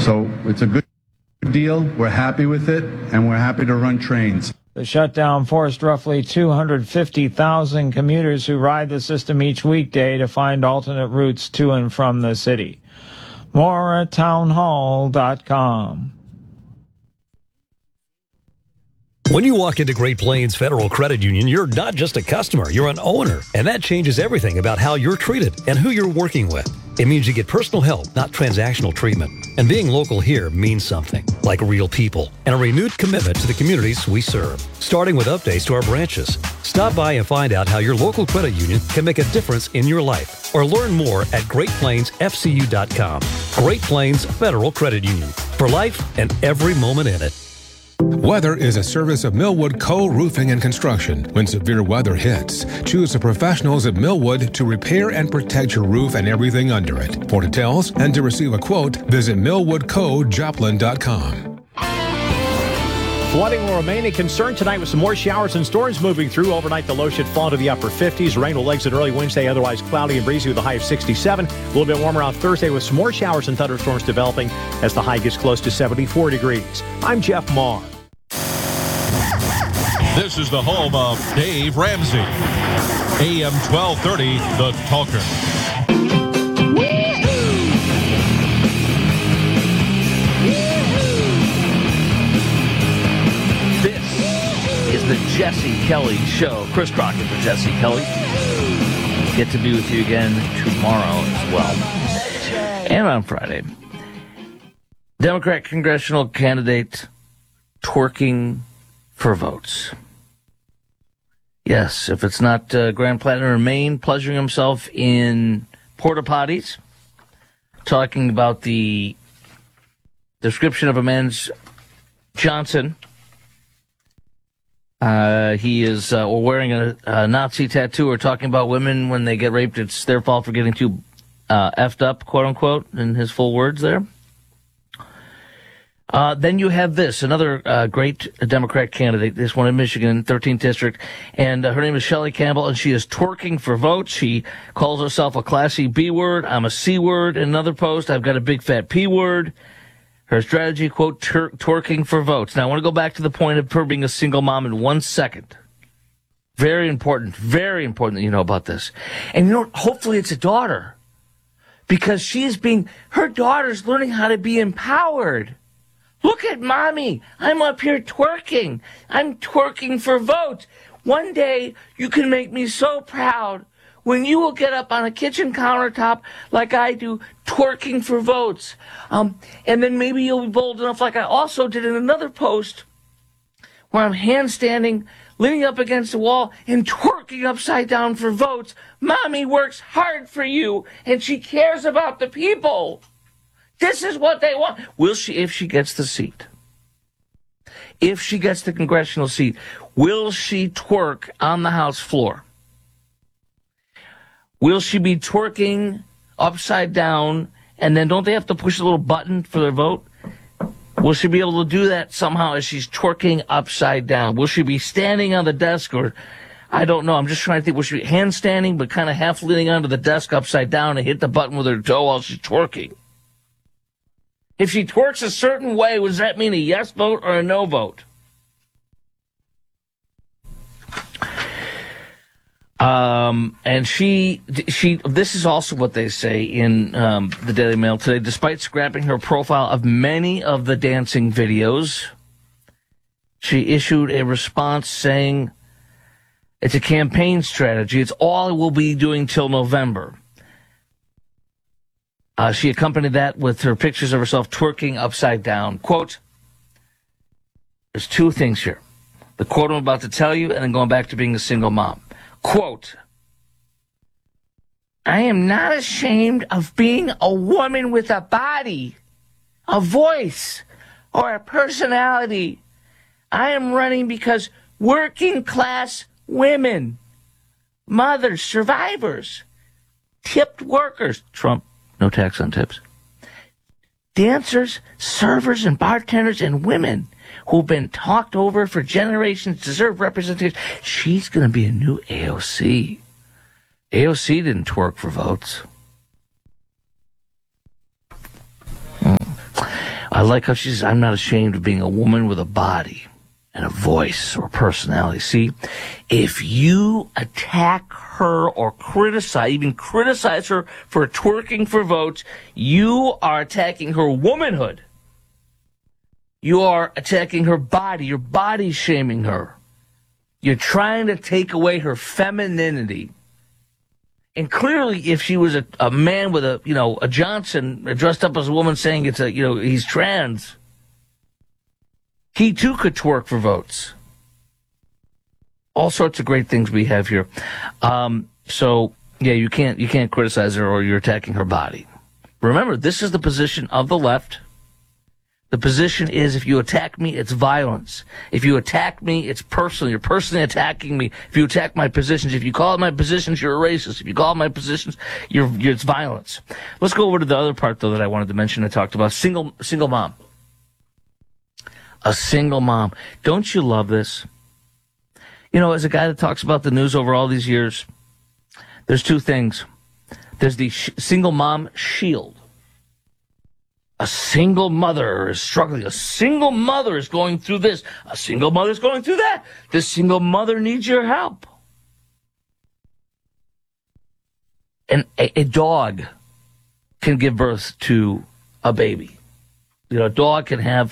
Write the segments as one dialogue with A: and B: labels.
A: So it's a good deal. We're happy with it, and we're happy to run trains.
B: The shutdown forced roughly 250,000 commuters who ride the system each weekday to find alternate routes to and from the city. More at townhall.com.
C: When you walk into Great Plains Federal Credit Union, you're not just a customer, you're an owner. And that changes everything about how you're treated and who you're working with. It means you get personal help, not transactional treatment. And being local here means something, like real people, and a renewed commitment to the communities we serve. Starting with updates to our branches. Stop by and find out how your local credit union can make a difference in your life. Or learn more at GreatPlainsFCU.com. Great Plains Federal Credit Union. For life and every moment in it.
D: Weather is a service of Millwood Co-Roofing and Construction. When severe weather hits, choose the professionals at Millwood to repair and protect your roof and everything under it. For details and to receive a quote, visit millwoodcojoplin.com.
E: Flooding will remain a concern tonight with some more showers and storms moving through. Overnight, the low should fall to the upper 50s. Rain will exit early Wednesday, otherwise cloudy and breezy with a high of 67. A little bit warmer on Thursday with some more showers and thunderstorms developing as the high gets close to 74 degrees. I'm Jeff Maher.
F: This is the home of Dave Ramsey. AM 1230, The Talker.
G: Is the Jesse Kelly Show. Chris Crockett for Jesse Kelly. Get to be with you again tomorrow as well. And on Friday. Democrat congressional candidate twerking for votes. Yes, if it's not Grand Platinum or Maine pleasuring himself in porta potties, talking about the description of a man's Johnson. He is wearing a Nazi tattoo or talking about women when they get raped. It's their fault for getting too effed up, quote unquote, in his full words there. Then you have this, another great Democrat candidate, this one in Michigan, 13th District, and her name is Shelley Campbell, and she is twerking for votes. She calls herself a classy B word. I'm a C word. In another post, I've got a big fat P word. Her strategy, quote, twerking for votes. Now, I want to go back to the point of her being a single mom in 1 second. Very important that you know about this. And you know, hopefully it's a daughter. Because her daughter's learning how to be empowered. Look at mommy. I'm up here twerking. I'm twerking for votes. One day, you can make me so proud when you will get up on a kitchen countertop like I do, twerking for votes. And then maybe you'll be bold enough, like I also did in another post, where I'm handstanding, leaning up against the wall, and twerking upside down for votes. Mommy works hard for you, and she cares about the people. This is what they want. Will she, if she gets the seat? If she gets the congressional seat, will she twerk on the House floor? Will she be twerking upside down, and then don't they have to push a little button for their vote? Will she be able to do that somehow as she's twerking upside down? Will she be standing on the desk, or I don't know. I'm just trying to think. Will she be handstanding but kind of half leaning onto the desk upside down and hit the button with her toe while she's twerking? If she twerks a certain way, does that mean a yes vote or a no vote? And this is also what they say in the Daily Mail today. Despite scrapping her profile of many of the dancing videos, she issued a response saying it's a campaign strategy. It's all we'll be doing till November. She accompanied that with her pictures of herself twerking upside down. Quote, there's two things here. The quote I'm about to tell you, and then going back to being a single mom. Quote, I am not ashamed of being a woman with a body, a voice, or a personality. I am running because working class women, mothers, survivors, tipped workers, Trump, no tax on tips, dancers, servers, and bartenders, and women who've been talked over for generations deserve representation. She's going to be a new AOC. AOC didn't twerk for votes. I like how she says, I'm not ashamed of being a woman with a body and a voice or personality. See, if you attack her or even criticize her for twerking for votes, you are attacking her womanhood. You are attacking her body. You're body shaming her. You're trying to take away her femininity. And clearly, if she was a man with a Johnson dressed up as a woman saying he's trans, he too could twerk for votes. All sorts of great things we have here. So yeah, you can't criticize her or you're attacking her body. Remember, this is the position of the left. The position is, if you attack me, it's violence. If you attack me, it's personal. You're personally attacking me. If you attack my positions, if you call out my positions, you're a racist. If you call out my positions, it's violence. Let's go over to the other part, though, that I wanted to mention. I talked about single mom. A single mom. Don't you love this? You know, as a guy that talks about the news over all these years, there's two things. There's the single mom shield. A single mother is struggling. A single mother is going through this. A single mother is going through that. This single mother needs your help. And a dog can give birth to a baby. You know, a dog can has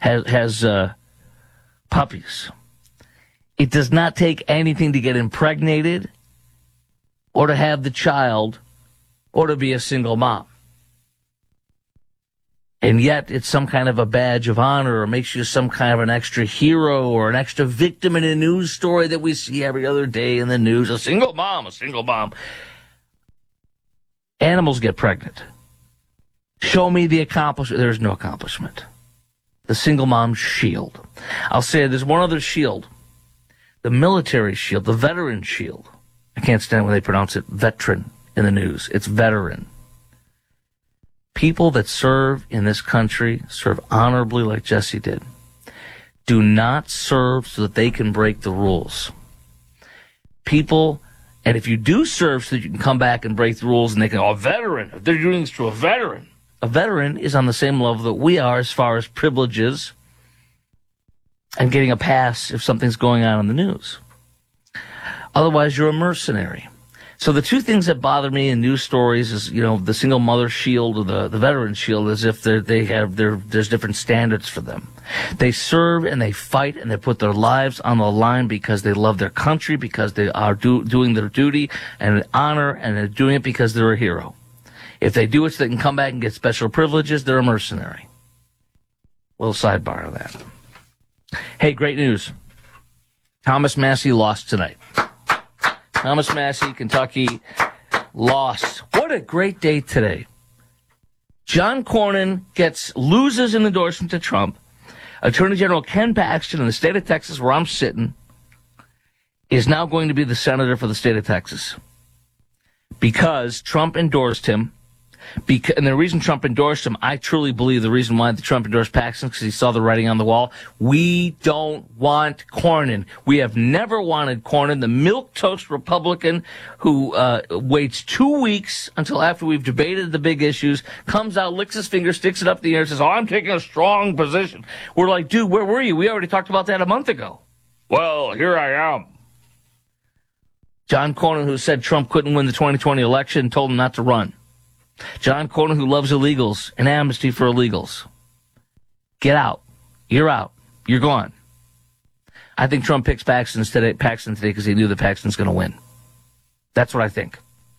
G: puppies. It does not take anything to get impregnated or to have the child or to be a single mom. And yet it's some kind of a badge of honor or makes you some kind of an extra hero or an extra victim in a news story that we see every other day in the news. A single mom. Animals get pregnant. Show me the accomplishment. There's no accomplishment. The single mom shield. I'll say there's one other shield. The military shield, the veteran shield. I can't stand when they pronounce it veteran in the news. It's veteran. People that serve in this country serve honorably like Jesse did. Do not serve so that they can break the rules. People, and if you do serve so that you can come back and break the rules and they can, a veteran, they're doing this to a veteran. A veteran is on the same level that we are as far as privileges and getting a pass if something's going on in the news. Otherwise, you're a mercenary. So the two things that bother me in news stories is, the single mother shield or the veteran shield, as if there's different standards for them. They serve and they fight and they put their lives on the line because they love their country, because they are doing their duty and honor, and they're doing it because they're a hero. If they do it so they can come back and get special privileges, they're a mercenary. Little sidebar of that. Hey, great news. Thomas Massie lost tonight. Thomas Massie, Kentucky, lost. What a great day today. John Cornyn loses an endorsement to Trump. Attorney General Ken Paxton in the state of Texas, where I'm sitting, is now going to be the senator for the state of Texas because Trump endorsed him. And the reason Trump endorsed him, I truly believe the reason why Trump endorsed Paxton because he saw the writing on the wall. We don't want Cornyn. We have never wanted Cornyn, the milquetoast Republican who waits 2 weeks until after we've debated the big issues, comes out, licks his finger, sticks it up in the air, and says, I'm taking a strong position. We're like, dude, where were you? We already talked about that a month ago. Well, here I am. John Cornyn, who said Trump couldn't win the 2020 election, told him not to run. John Cornyn, who loves illegals and amnesty for illegals. Get out. You're out. You're gone. I think Trump picks Paxton today because he knew that Paxton's going to win. That's what I think.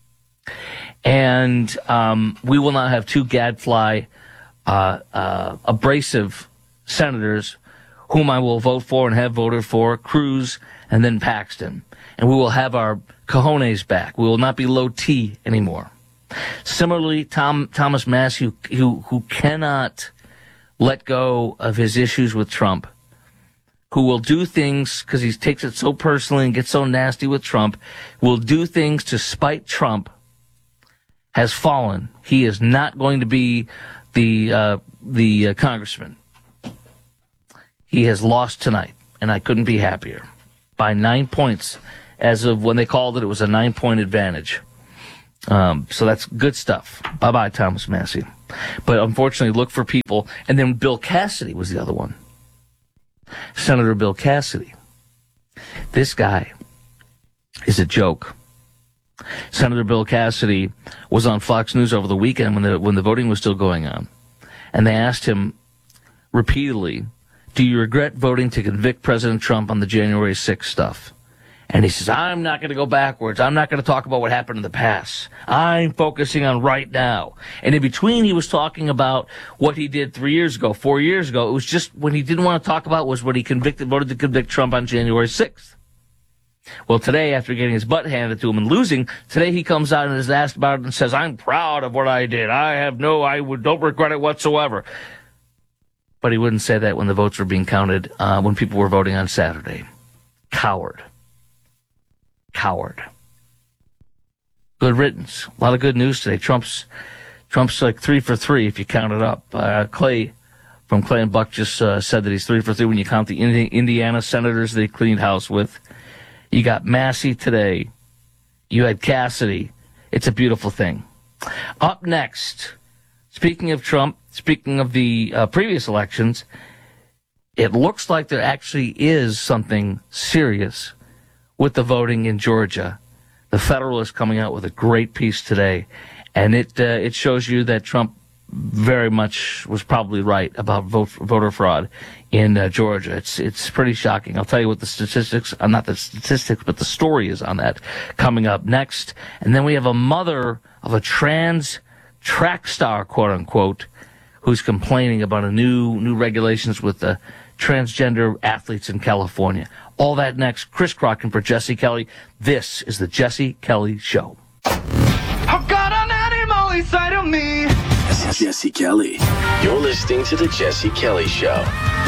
G: And we will not have two gadfly, abrasive senators whom I will vote for and have voted for, Cruz and then Paxton. And we will have our cojones back. We will not be low T anymore. Similarly, Thomas Massie, who cannot let go of his issues with Trump, who will do things because he takes it so personally and gets so nasty with Trump, will do things to spite Trump, has fallen. He is not going to be the congressman. He has lost tonight, and I couldn't be happier. By 9 points. As of when they called it, it was a 9-point advantage. So that's good stuff. Bye-bye, Thomas Massey. But unfortunately, look for people. And then Bill Cassidy was the other one. Senator Bill Cassidy. This guy is a joke. Senator Bill Cassidy was on Fox News over the weekend when the voting was still going on. And they asked him repeatedly, do you regret voting to convict President Trump on the January 6th stuff? And he says, I'm not going to go backwards. I'm not going to talk about what happened in the past. I'm focusing on right now. And in between, he was talking about what he did 3 years ago, 4 years ago. It was just when he didn't want to talk about was when he voted to convict Trump on January 6th. Well, today, after getting his butt handed to him and losing, today he comes out and is asked about it and says, I'm proud of what I did. Don't regret it whatsoever. But he wouldn't say that when the votes were being counted, when people were voting on Saturday. Coward. Good riddance. A lot of good news today. Trump's like 3 for 3 if you count it up. Clay from Clay and Buck just said that he's 3 for 3 when you count the Indiana senators they cleaned house with. You got Massey today. You had Cassidy. It's a beautiful thing. Up next, speaking of Trump, speaking of the previous elections, it looks like there actually is something serious with the voting in Georgia. The Federalist coming out with a great piece today, and it shows you that Trump very much was probably right about voter fraud in Georgia. It's pretty shocking. I'll tell you what the statistics, not the statistics, but the story is on that coming up next. And then we have a mother of a trans track star, quote unquote, who's complaining about new regulations with the transgender athletes in California. All that next. Chris Crocken for Jesse Kelly. This is the Jesse Kelly Show.
H: I've got an animal inside of me.
I: Jesse Kelly. You're listening to the Jesse Kelly Show.